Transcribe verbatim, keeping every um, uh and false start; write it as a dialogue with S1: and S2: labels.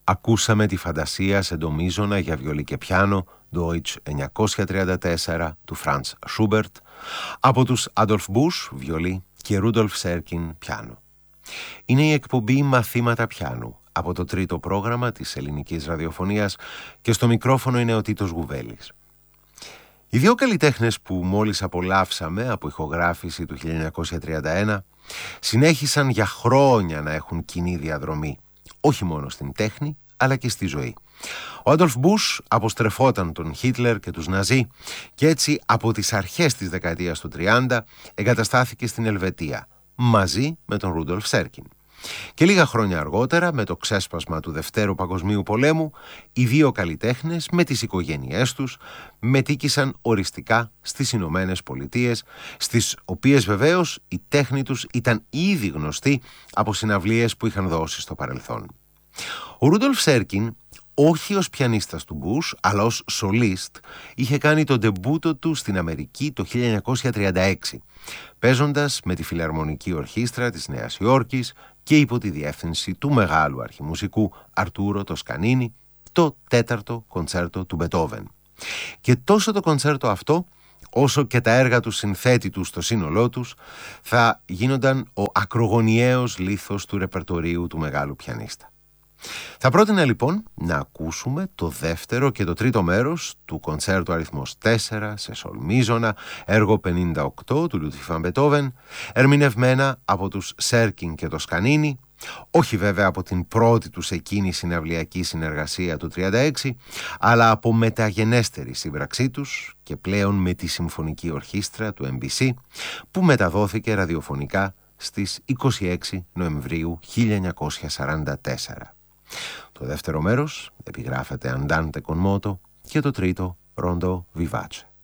S1: Ακούσαμε τη φαντασία σε ντομίζωνα για βιολί και πιάνο Deutsch εννιακόσια τριάντα τέσσερα του Franz Schubert από τους Adolf Busch βιολί και Rudolf Serkin πιάνο. Είναι η εκπομπή Μαθήματα Πιάνου από το τρίτο πρόγραμμα της ελληνικής ραδιοφωνίας και στο μικρόφωνο είναι ο Τίτος Γουβέλης. Οι δύο καλλιτέχνες που μόλις απολαύσαμε από ηχογράφηση του χίλια εννιακόσια τριάντα ένα συνέχισαν για χρόνια να έχουν κοινή διαδρομή, όχι μόνο στην τέχνη αλλά και στη ζωή. Ο Άντολφ Μπους αποστρεφόταν τον Χίτλερ και τους Ναζί και έτσι από τις αρχές της δεκαετίας του τριάντα εγκαταστάθηκε στην Ελβετία μαζί με τον Ρούντολφ Σέρκιν. Και λίγα χρόνια αργότερα, με το ξέσπασμα του Δευτέρου Παγκοσμίου Πολέμου, οι δύο καλλιτέχνες με τις οικογένειές τους μετήκησαν οριστικά στις Ηνωμένες Πολιτείες, στις οποίες βεβαίως η τέχνη τους ήταν ήδη γνωστή από συναυλίες που είχαν δώσει στο παρελθόν. Ο Ρούντολφ Σέρκιν, όχι ως πιανίστας του Μπους, αλλά ως σολίστ, είχε κάνει τον ντεμπούτο του στην Αμερική το χίλια εννιακόσια τριάντα έξι, παίζοντας με τη Φιλαρμονική Ορχήστρα της Νέας Υόρκης και υπό τη διεύθυνση του μεγάλου αρχιμουσικού Αρτούρο Τοσκανίνη, το τέταρτο κοντσέρτο του Μπετόβεν. Και τόσο το κοντσέρτο αυτό, όσο και τα έργα του συνθέτη του στο σύνολό τους, θα γίνονταν ο ακρογωνιαίος λίθος του ρεπερτορίου του μεγάλου πιανίστα. Θα πρότεινα λοιπόν να ακούσουμε το δεύτερο και το τρίτο μέρος του κοντσέρτου αριθμός τέσσερα σε σολ μίζωνα, έργο πενήντα οκτώ του Λουδβίγκ βαν Μπετόβεν, ερμηνευμένα από τους Σέρκιν και το Σκανίνι, όχι βέβαια από την πρώτη τους εκείνη συναυλιακή συνεργασία του τριάντα έξι, αλλά από μεταγενέστερη σύμπραξή τους και πλέον με τη Συμφωνική Ορχήστρα του εμ μπι σι, που μεταδόθηκε ραδιοφωνικά στις είκοσι έξι Νοεμβρίου χίλια εννιακόσια σαράντα τέσσερα. Το δεύτερο μέρος επιγράφεται Andante con moto και το τρίτο Rondo vivace.